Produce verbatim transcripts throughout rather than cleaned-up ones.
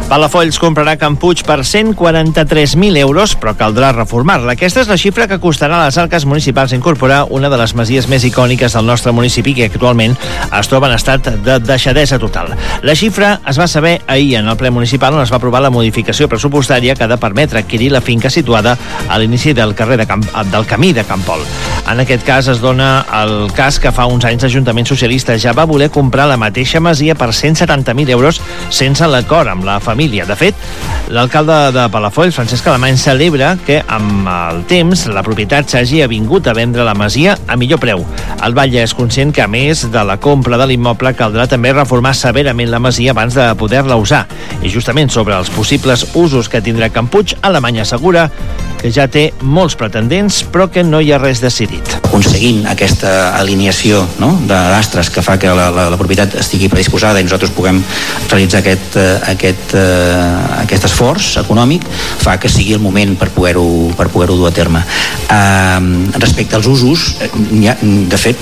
Palafolls comprarà Can Puig per cent quaranta-tres mil euros, però caldrà reformar-la. Aquesta és la xifra que costarà a les arques municipals incorporar una de les masies més icòniques del nostre municipi, que actualment es troba en estat de deixadesa total. La xifra es va saber ahir en el ple municipal, on es va aprovar la modificació pressupostària que ha de permetre adquirir la finca situada a l'inici del carrer de Camp, del camí de Campol. En aquest cas es dona el cas que fa uns anys l'Ajuntament Socialista ja va voler comprar la mateixa masia per cent setanta mil euros sense l'acord amb la família. De fet, l'alcalde de Palafolls, Francesc Alemany, celebra que amb el temps la propietat s'hagi avingut a vendre la masia a millor preu. El Batlle és conscient que, a més de la compra de l'immoble, caldrà també reformar severament la masia abans de poder-la usar. I justament sobre els possibles usos que tindrà Can Puig, Alemany assegura que ja té molts pretendents, però que no hi ha res decidit. Aconseguint aquesta alineació, no?, de l'astres que fa que la, la, la propietat estigui predisposada i nosaltres puguem realitzar aquest, aquest, aquest esforç econòmic, fa que sigui el moment per poder-ho per poder-ho dur a terme. Uh, respecte als usos, ha, de fet,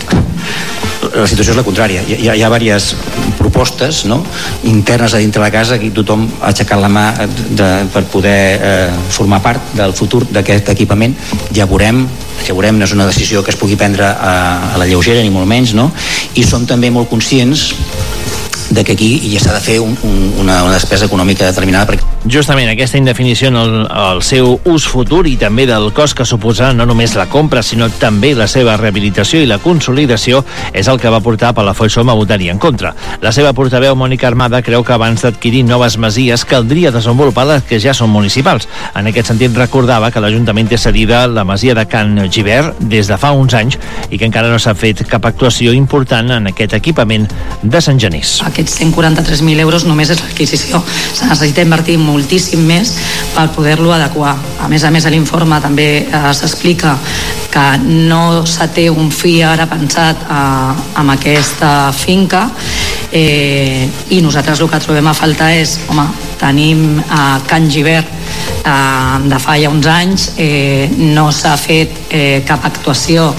la situació és la contrària. Hi ha, hi ha diverses propostes, no?, internes a dintre la casa, que tothom ha aixecat la mà de, per poder eh, formar part del futur d'aquest equipament. Ja veurem, ja veurem, no és una decisió que es pugui prendre a, a la lleugera, ni molt menys, no? I som també molt conscients de que aquí ja s'ha de fer un, un, una, una despesa econòmica determinada. Perquè... Justament aquesta indefinició en el, el seu ús futur i també del cost que suposarà no només la compra, sinó també la seva rehabilitació i la consolidació és el que va portar Palafolls Som a votar-hi en contra. La seva portaveu, Mònica Armada, creu que abans d'adquirir noves masies caldria desenvolupar les que ja són municipals. En aquest sentit, recordava que l'Ajuntament té cedida la masia de Can Gibert des de fa uns anys i que encara no s'ha fet cap actuació important en aquest equipament de Sant Genís. Aquests cent quaranta-tres mil euros només és l'adquisició. Se necessita invertir moltíssim més per poder-lo adequar. A més a més, a l'informe també eh, s'explica que no se té un fi ara pensat eh, amb aquesta finca eh, i nosaltres el que trobem a faltar és, home, tenim eh, Can Gibert eh, de fa ja uns anys, eh, no s'ha fet eh, cap actuació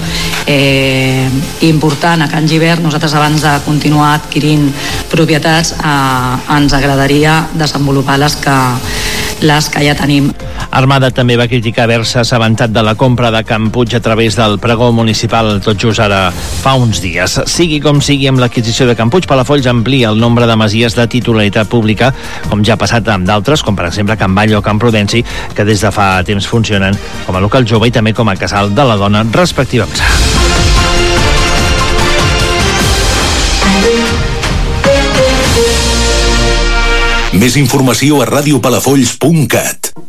eh, important a Can Gibert. Nosaltres, abans de continuar adquirint propietats, eh, ens agradaria desenvolupar les que, les que ja tenim. Armada també va criticar haver-se assabentat de la compra de Can Puig a través del pregó municipal tot just ara fa uns dies. Sigui com sigui, amb l'adquisició de Can Puig, Palafolls amplia el nombre de masies de titularitat pública, com ja ha passat amb d'altres, com per exemple Can Batlle o Can Prudenci, que des de fa temps funcionen com a local jove i també com a casal de la dona, respectivament. Més informació a radiopalafolls punt cat.